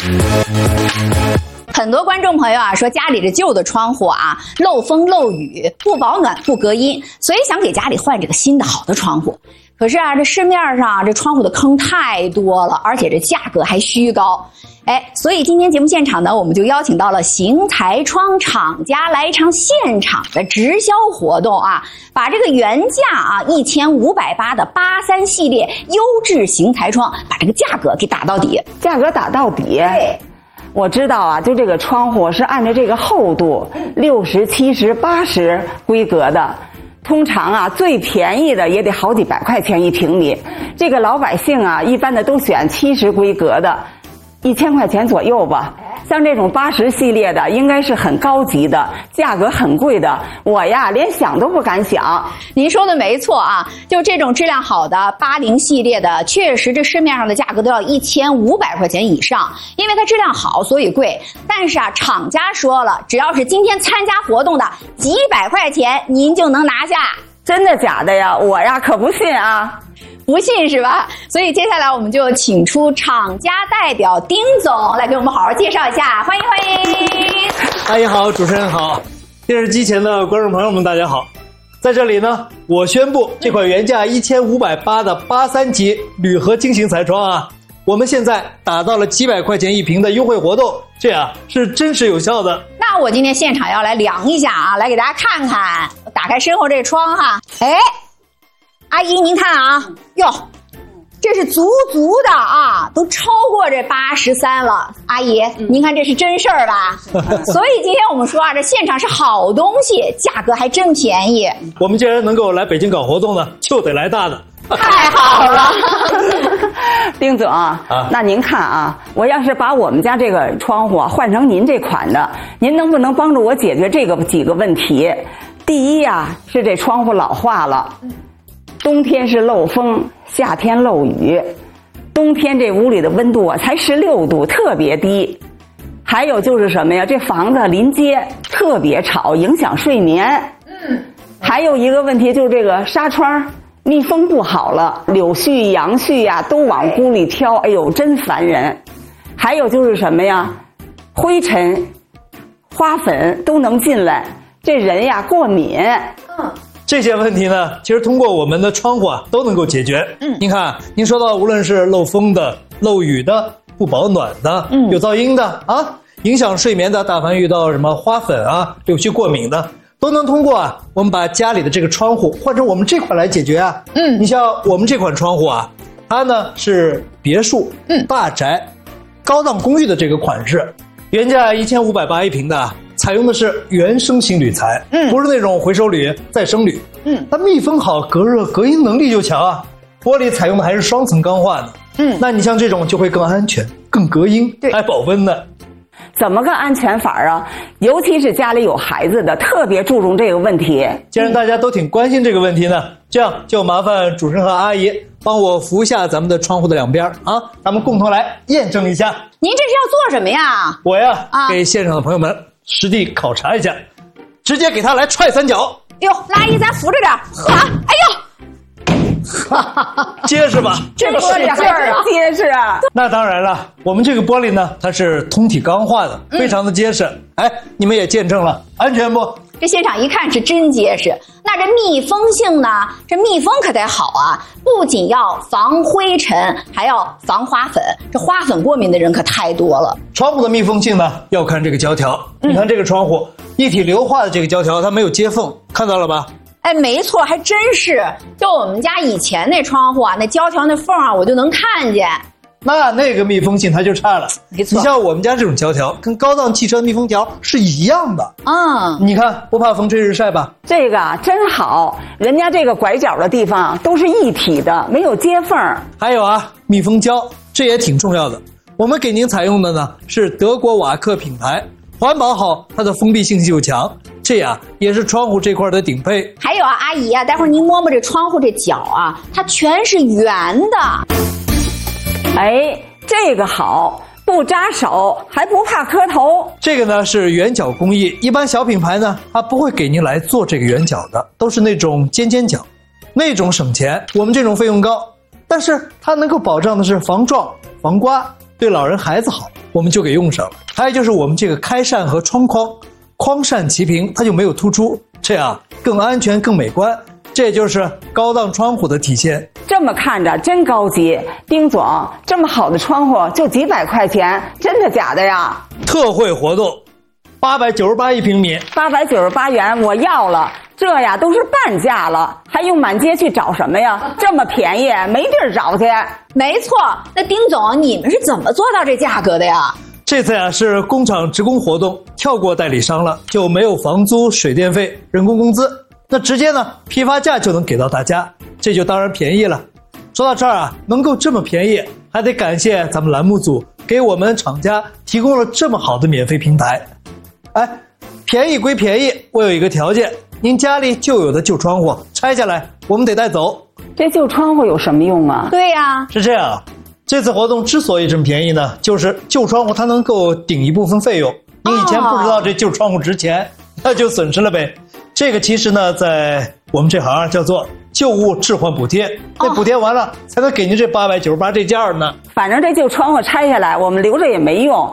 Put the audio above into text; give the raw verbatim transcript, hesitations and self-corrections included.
很多观众朋友啊说家里这旧的窗户啊漏风漏雨，不保暖不隔音，所以想给家里换这个新的好的窗户。可是啊，这市面上这窗户的坑太多了，而且这价格还虚高。哎，所以今天节目现场呢，我们就邀请到了邢台窗厂家来一场现场的直销活动啊，把这个原价啊一千五百八的八三系列优质邢台窗，把这个价格给打到底。 价格打到底。 对。 我知道啊，就这个窗户是按照这个厚度六十、七十、八十规格的，通常啊最便宜的也得好几百块钱一平米。这个老百姓啊，一般的都选七十规格的，一千块钱左右吧。像这种八十系列的，应该是很高级的，价格很贵的。我呀，连想都不敢想。 您说的没错啊，就这种质量好的八零系列的，确实这市面上的价格都要一千五百块钱以上，因为它质量好，所以贵。但是啊，厂家说了，只要是今天参加活动的，几百块钱您就能拿下。 真的假的呀？我呀可不信啊。 不信是吧？所以接下来我们就请出厂家代表丁总来给我们好好介绍一下，欢迎欢迎。 阿姨好，主持人好，电视机前的观众朋友们大家好。在这里呢，我宣布这款原价一千五百八的八三级铝合金型彩窗啊，我们现在打到了几百块钱一平的优惠活动，这样是真实有效的。 那我今天现场要来量一下啊，来给大家看看，打开身后这窗哈，哎。阿姨您看啊，哟，这是足足的啊，都超过这八十三了。阿姨您看这是真事儿吧？所以今天我们说啊，这现场是好东西，价格还真便宜。 我们既然能够来北京搞活动呢，就得来大的。 太好了。 丁总啊，那您看啊，我要是把我们家这个窗户啊换成您这款的，您能不能帮助我解决这个几个问题？第一啊，是这窗户老化了，冬天是漏风，夏天漏雨，冬天这屋里的温度啊才十六度，特别低。还有就是什么呀？这房子临街特别吵，影响睡眠。嗯。还有一个问题就是这个纱窗密封不好了，柳絮、杨絮呀、啊、都往屋里飘，哎呦，真烦人。还有就是什么呀？灰尘、花粉都能进来，这人呀过敏。 嗯。这些问题呢，其实通过我们的窗户啊都能够解决。嗯，您看，您说到无论是漏风的、漏雨的、不保暖的、嗯、有噪音的啊，影响睡眠的，大凡遇到什么花粉啊、柳絮过敏的，都能通过啊我们把家里的这个窗户换成我们这款来解决啊。嗯，你像我们这款窗户啊，它呢是别墅、嗯、大宅、高档公寓的这个款式，原价一千五百八一平的。采用的是原生型铝材，嗯，不是那种回收铝、再生铝，嗯，它密封好，隔热隔音能力就强啊。玻璃采用的还是双层钢化的，嗯，那你像这种就会更安全、更隔音，还保温呢。 怎么个安全法啊？尤其是家里有孩子的，特别注重这个问题。 既然大家都挺关心这个问题呢，这样就麻烦主持人和阿姨帮我扶一下咱们的窗户的两边啊，咱们共同来验证一下。 您这是要做什么呀？ 我呀，啊、给现场的朋友们实地考察一下，直接给他来踹三脚。 哟，阿姨咱扶着点，呵，哎呦， 结实吧？ 这么使劲儿啊， 结实啊！ 那当然了，我们这个玻璃呢，它是通体钢化的，非常的结实。嗯、哎，你们也见证了，安全不？ 这现场一看是真结实。那这密封性呢？这密封可得好啊，不仅要防灰尘，还要防花粉。这花粉过敏的人可太多了。 窗户的密封性呢，要看这个胶条。嗯、你看这个窗户一体硫化的这个胶条，它没有接缝，看到了吧？ 哎，没错，还真是。就我们家以前那窗户啊，那胶条那缝啊，我就能看见。 那那个密封性它就差了， 没错。 你像我们家这种胶条，跟高档汽车密封条是一样的。嗯，你看不怕风吹日晒吧？ 这个啊真好，人家这个拐角的地方都是一体的，没有接缝。 还有啊，密封胶，这也挺重要的。我们给您采用的呢是德国瓦克品牌，环保好，它的封闭性就强。这呀也是窗户这块的顶配。 还有啊，阿姨啊，待会儿您摸摸这窗户这角啊，它全是圆的。 哎，这个好，不扎手，还不怕磕头。 这个呢是圆角工艺，一般小品牌呢它不会给您来做这个圆角的，都是那种尖尖角，那种省钱，我们这种费用高，但是它能够保障的是防撞、防刮，对对老人孩子好，我们就给用上了。还有就是我们这个开扇和窗框，框扇齐平，它就没有突出，这样更安全更美观，这就是高档窗户的体现。 这么看着真高级，丁总，这么好的窗户就几百块钱，真的假的呀？ 特惠活动，八百九十八一平米， 八百九十八元我要了，这呀都是半价了，还用满街去找什么呀？这么便宜，没地儿找去。 没错，那丁总，你们是怎么做到这价格的呀？ 这次呀是工厂职工活动，跳过代理商了，就没有房租、水电费、人工工资，那直接呢批发价就能给到大家，这就当然便宜了。说到这儿啊，能够这么便宜，还得感谢咱们栏目组给我们厂家提供了这么好的免费平台。哎，便宜归便宜，我有一个条件，您家里旧有的旧窗户拆下来，我们得带走。 这旧窗户有什么用啊？ 对呀， 是这样，这次活动之所以这么便宜呢，就是旧窗户它能够顶一部分费用。你以前不知道这旧窗户值钱，那就损失了呗。这个其实呢，在我们这行啊叫做旧物置换补贴，那补贴完了才能给您这八百九十八这件呢。 反正这旧窗户拆下来，我们留着也没用，